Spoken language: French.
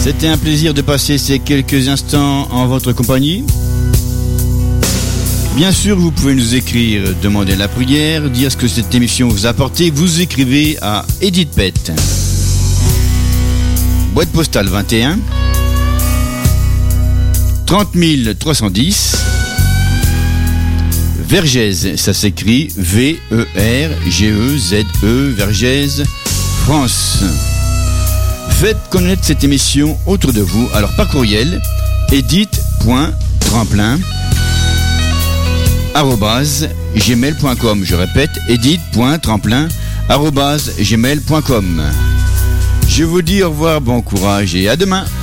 C'était un plaisir de passer ces quelques instants en votre compagnie. Bien sûr, vous pouvez nous écrire, demander la prière, dire ce que cette émission vous a apporté. Vous écrivez à Edith Pett, boîte postale 21 30 310 Vergèze, ça s'écrit V-E-R-G-E-Z-E, Vergèze, France. Faites connaître cette émission autour de vous. Alors par courriel, edith.tremplin@gmail.com. Je répète, edith.tremplin@gmail.com. Je vous dis au revoir, bon courage et à demain.